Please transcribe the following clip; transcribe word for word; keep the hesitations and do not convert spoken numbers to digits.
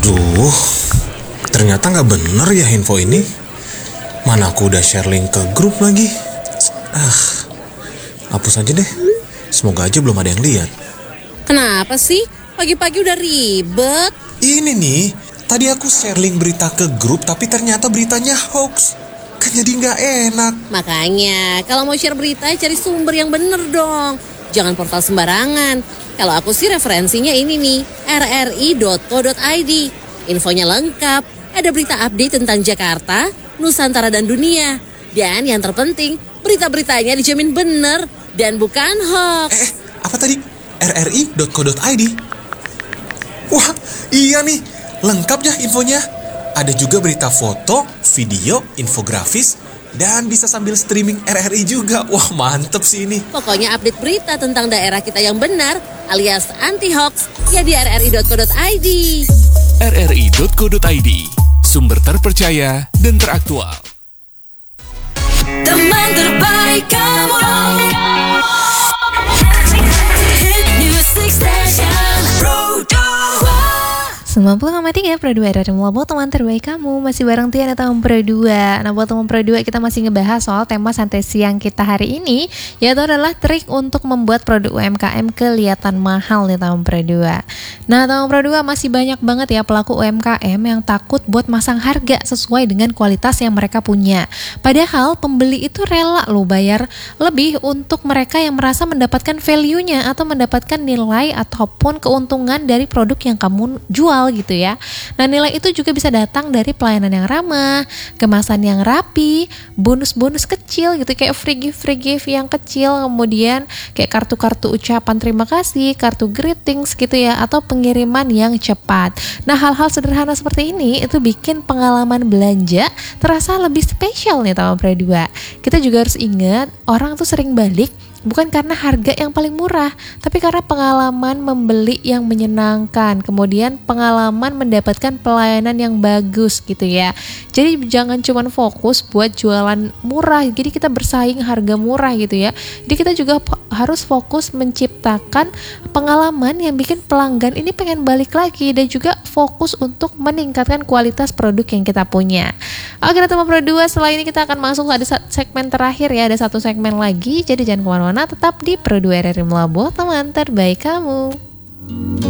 Aduh, ternyata nggak bener ya info ini. Mana aku udah share link ke grup lagi. Ah, hapus aja deh. Semoga aja belum ada yang lihat. Kenapa sih? Pagi-pagi udah ribet. Ini nih, tadi aku share link berita ke grup tapi ternyata beritanya hoax. Kan jadi nggak enak. Makanya, kalau mau share berita cari sumber yang bener dong. Jangan portal sembarangan. Kalau aku sih referensinya ini nih, r r i dot co dot i d. Infonya lengkap, ada berita update tentang Jakarta, Nusantara dan dunia. Dan yang terpenting, berita-beritanya dijamin bener dan bukan hoax. Eh, apa tadi? r r i dot co dot i d. Wah, iya nih, lengkap ya infonya. Ada juga berita foto, video, infografis, dan bisa sambil streaming R R I juga. Wah, mantep sih ini. Pokoknya update berita tentang daerah kita yang benar alias anti-hoax ya di r r i dot co dot i d. r r i dot co dot i d, sumber terpercaya dan teraktual. Teman terbaik kamu, Hit Music Station Pro dua. sembilan puluh koma tiga Pro dua R R I Mlobot, teman terbaik kamu. Masih bareng Tiana tahun Pro dua. Nah, buat teman Pro dua, kita masih ngebahas soal tema santai siang kita hari ini, yaitu adalah trik untuk membuat produk U M K M kelihatan mahal nih tahun Pro dua. Nah, tahun Pro dua masih banyak banget ya pelaku U M K M yang takut buat masang harga sesuai dengan kualitas yang mereka punya. Padahal pembeli itu rela loh bayar lebih untuk mereka yang merasa mendapatkan value-nya atau mendapatkan nilai ataupun keuntungan dari produk yang kamu jual gitu ya. Nah, nilai itu juga bisa datang dari pelayanan yang ramah, kemasan yang rapi, bonus-bonus kecil gitu, kayak free gift free gift yang kecil, kemudian kayak kartu-kartu ucapan terima kasih, kartu greetings gitu ya, atau pengiriman yang cepat. Nah, hal-hal sederhana seperti ini itu bikin pengalaman belanja terasa lebih spesial nih tahun Pro dua. Kita juga harus ingat, orang tuh sering balik bukan karena harga yang paling murah, tapi karena pengalaman membeli yang menyenangkan, kemudian pengalaman mendapatkan pelayanan yang bagus gitu ya. Jadi jangan cuma fokus buat jualan murah, jadi kita bersaing harga murah gitu ya. Jadi kita juga po- harus fokus menciptakan pengalaman yang bikin pelanggan ini pengen balik lagi, dan juga fokus untuk meningkatkan kualitas produk yang kita punya. Oke teman Pro dua, setelah ini kita akan masuk ada segmen terakhir ya, ada satu segmen lagi, jadi jangan kemana-mana. Tetap di Pro dua R R I Mlobot, teman terbaik kamu.